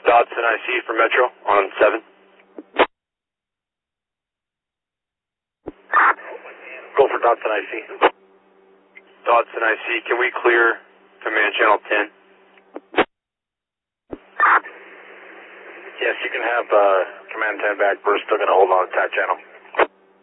Dodson IC for Metro on 7. Go for Dodson IC. Dodson IC, can we clear command channel 10? Yes, you can have command 10 back. We're still going to hold on to that channel.